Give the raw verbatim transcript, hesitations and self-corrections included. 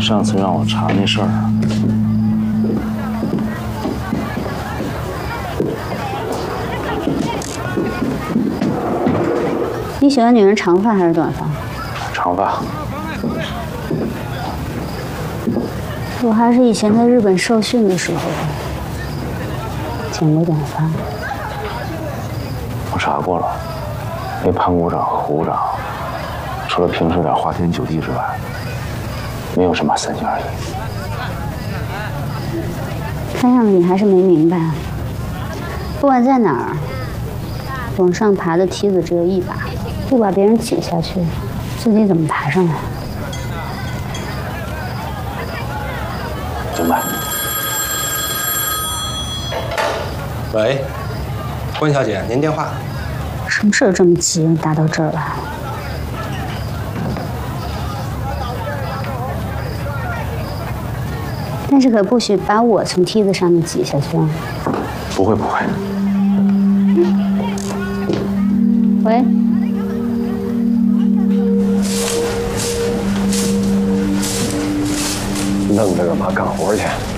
上次让我查那事儿。 你喜欢女人长发还是短发？ 长发。 我还是以前在日本受训的时候剪过短发。 我查过了，那潘股长和胡长，除了平时点花天酒地之外，没有什么三心二意。 看样子你还是没明白，不管在哪儿，往上爬的梯子只有一把，不把别人挤下去，自己怎么爬上来？ 明白。 喂，关小姐，您电话。 什么事儿这么急，打到这儿来？但是可不许把我从梯子上面挤下去啊！ 不会不会。 喂。 愣着干嘛？干活去。